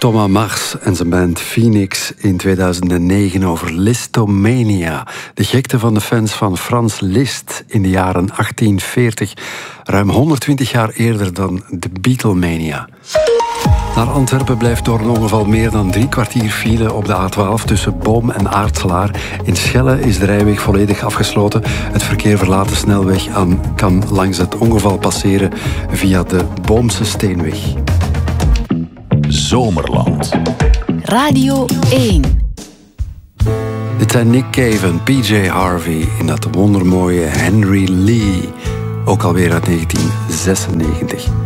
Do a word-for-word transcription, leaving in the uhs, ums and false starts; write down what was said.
Thomas Mars en zijn band Phoenix in tweeduizend negen over Listomania. De gekte van de fans van Frans Liszt in de jaren achttien veertig. Ruim honderdtwintig jaar eerder dan de Beatlemania. Naar Antwerpen blijft door een ongeval meer dan drie kwartier file op de A twaalf tussen Boom en Aartselaar. In Schelle is de rijweg volledig afgesloten. Het verkeer verlaat de snelweg en kan langs het ongeval passeren via de Boomse Steenweg. Zomerland. Radio één. Dit zijn Nick Cave en P J Harvey in dat wondermooie Henry Lee. Ook alweer uit negentien zesennegentig.